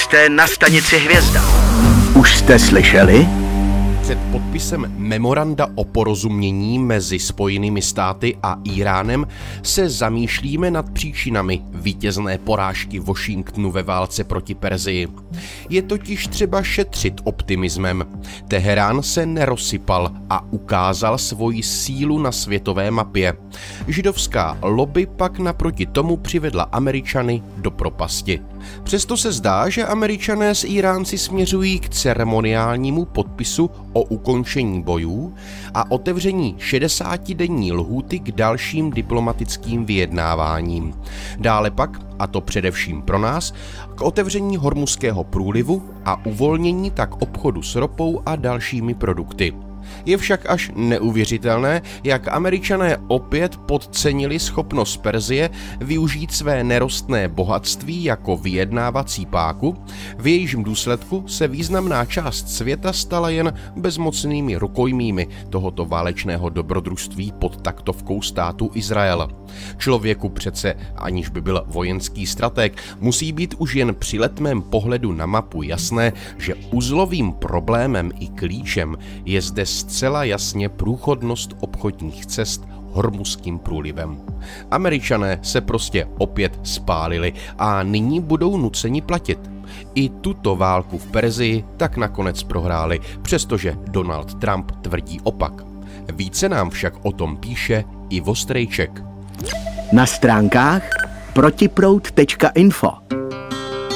Jste na stanici Hvězda. Už jste slyšeli? Před podpisem memoranda o porozumění mezi Spojenými státy a Íránem se zamýšlíme nad příčinami vítězné porážky Washingtonu ve válce proti Persii. Je totiž třeba šetřit optimismem. Teherán se nerozsypal a ukázal svoji sílu na světové mapě. Židovská lobby pak naproti tomu přivedla Američany do propasti. Přesto se zdá, že Američané s Íránci směřují k ceremoniálnímu podpisu o ukončení bojů a otevření 60denní lhůty k dalším diplomatickým vyjednáváním. Dále pak, a to především pro nás, k otevření Hormuzského průlivu a uvolnění tak obchodu s ropou a dalšími produkty. Je však až neuvěřitelné, jak Američané opět podcenili schopnost Persie využít své nerostné bohatství jako vyjednávací páku, v jejíž důsledku se významná část světa stala jen bezmocnými rukojmími tohoto válečného dobrodružství pod taktovkou státu Izrael. Člověku přece, aniž by byl vojenský stratég, musí být už jen při letmém pohledu na mapu jasné, že uzlovým problémem i klíčem je zde zcela jasně průchodnost obchodních cest Hormuzským průlivem. Američané se prostě opět spálili a nyní budou nuceni platit. I tuto válku v Persii tak nakonec prohráli, přestože Donald Trump tvrdí opak. Více nám však o tom píše Ivo Strejček. Na stránkách protiproud.info